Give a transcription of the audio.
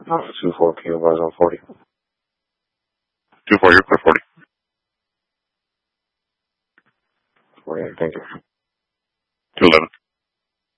Alpha 24, PO Buzz on 40. 24, you're clear 40. 48, thank you. 211.